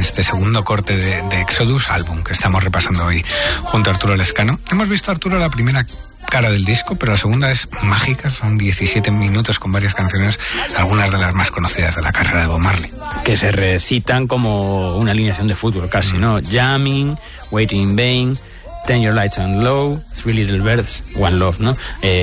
este segundo corte de Exodus, álbum que estamos repasando hoy junto a Arturo Lezcano. Hemos visto, Arturo, la primera cara del disco, pero la segunda es mágica, son 17 minutos con varias canciones, algunas de las más conocidas de la carrera de Bob Marley. Que se recitan como una alineación de fútbol casi, ¿no? Jamming, Waiting in Vain, Turn Your Lights on Low, Three Little Birds, One Love, ¿no?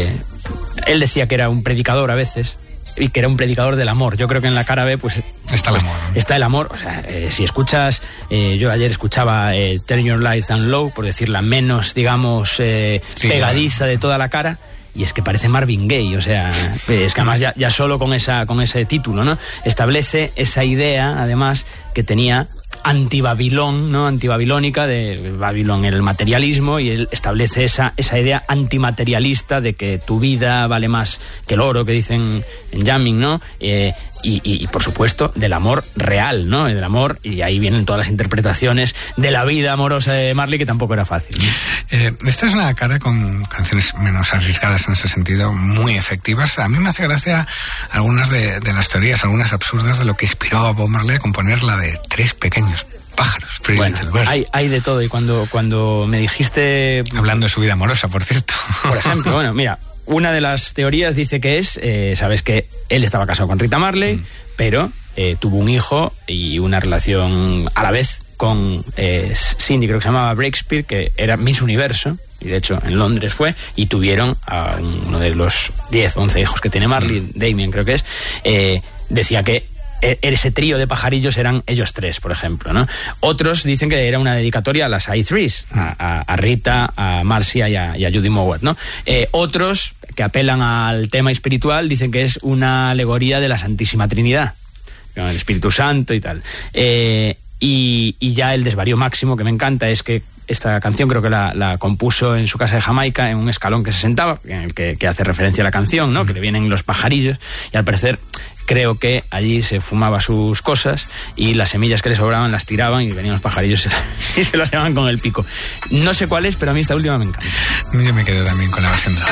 Él decía que era un predicador a veces, y que era un predicador del amor. Yo creo que en la cara B pues está el amor, ¿no? Está el amor. O sea, si escuchas, yo ayer escuchaba Turn Your Lights Down Low, por decirla menos, digamos, pegadiza de toda la cara, y es que parece Marvin Gaye. O sea, es que además ya solo con ese título, ¿no? Establece esa idea, además, que tenía anti-Babilón, ¿no? Antibabilónica, de Babilón, el materialismo, y él establece esa idea antimaterialista de que tu vida vale más que el oro, que dicen en Jamming, ¿no? Y por supuesto del amor real, ¿no? Del amor, y ahí vienen todas las interpretaciones de la vida amorosa de Marley, que tampoco era fácil, ¿no? Esta es una cara con canciones menos arriesgadas en ese sentido, muy efectivas. A mí me hace gracia algunas de las teorías, algunas absurdas, de lo que inspiró a Bob Marley a componer la de Tres pequeños pájaros, Three Little Birds. Hay de todo, y cuando me dijiste... Hablando de su vida amorosa, por cierto. Por ejemplo, bueno, mira, una de las teorías dice que es, sabes que él estaba casado con Rita Marley, pero tuvo un hijo y una relación a la vez con Cindy, creo que se llamaba Breakspear, que era Miss Universo, y de hecho en Londres fue, y tuvieron a uno de los 10 o 11 hijos que tiene Marley, Damien creo que es, decía que ese trío de pajarillos eran ellos tres, por ejemplo, ¿no? Otros dicen que era una dedicatoria a las I3s, a Rita, a Marcia y a Judy Mowat, ¿no? Otros, que apelan al tema espiritual, dicen que es una alegoría de la Santísima Trinidad, el Espíritu Santo y tal. Y ya el desvarío máximo, que me encanta, es que esta canción creo que la compuso en su casa de Jamaica, en un escalón que se sentaba, en el que hace referencia a la canción, ¿no? Que le vienen los pajarillos, y al parecer creo que allí se fumaba sus cosas y las semillas que le sobraban las tiraban y venían los pajarillos y se las llevaban con el pico. No sé cuál es, pero a mí esta última me encanta. Yo me quedo también con la versión de